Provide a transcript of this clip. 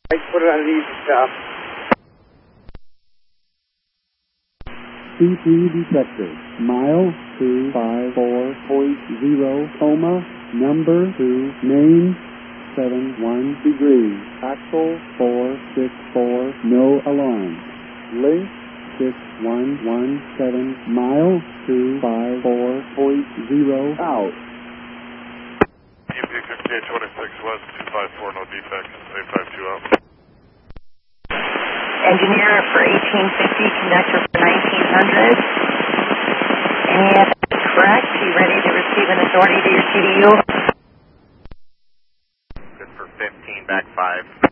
Put it on an easy stop. C3 detector, mile 254.0, coma, number 2, main 71 degrees, axle 464, no alarm, link 6117, mile 254.0, out. EMP 5826 West 254, no defects, 852 out. Engineer for 1850, conductor for 1900. And correct, you ready to receive an authority to your CDU? Good for 15, back 5.